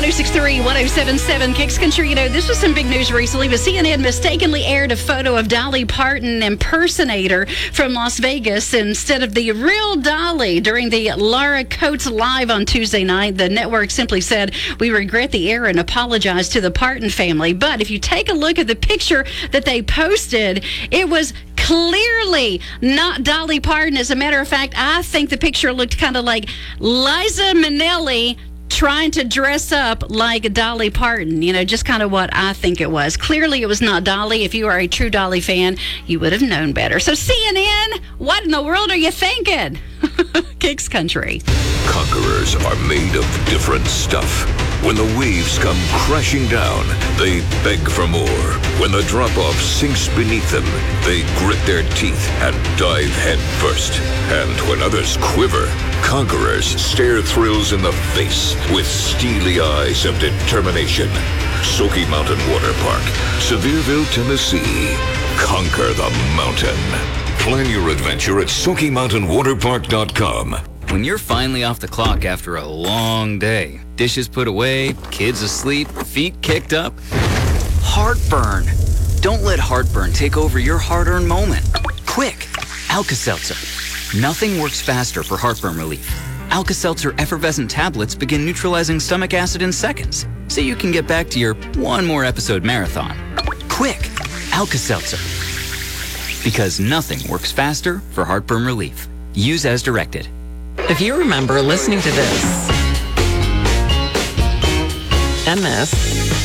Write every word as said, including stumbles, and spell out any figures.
one oh six point three, one oh seven point seven Kicks Country. You know, this was some big news recently, but C N N mistakenly aired a photo of Dolly Parton impersonator from Las Vegas instead of the real Dolly during the Laura Coates Live on Tuesday night. The network simply said, "We regret the error and apologize to the Parton family." But if you take a look at the picture that they posted, it was clearly not Dolly Parton. As a matter of fact, I think the picture looked kind of like Liza Minnelli trying to dress up like Dolly Parton. You know, just kind of what I think it was. Clearly, it was not Dolly. If you are a true Dolly fan, you would have known better. So C N N, what in the world are you thinking? Kicks Country. Conquerors are made of different stuff. When the waves come crashing down, they beg for more. When the drop-off sinks beneath them, they grit their teeth and dive head first. And when others quiver, conquerors stare thrills in the face with steely eyes of determination. Smoky Mountain Water Park, Sevierville, Tennessee. Conquer the mountain. Plan your adventure at Smoky Mountain Water Park dot com. When you're finally off the clock after a long day, dishes put away, kids asleep, feet kicked up, heartburn. Don't let heartburn take over your hard-earned moment. Quick, Alka-Seltzer. Nothing works faster for heartburn relief. Alka-Seltzer effervescent tablets begin neutralizing stomach acid in seconds, so you can get back to your one more episode marathon. Quick, Alka-Seltzer. Because nothing works faster for heartburn relief. Use as directed. If you remember listening to this and this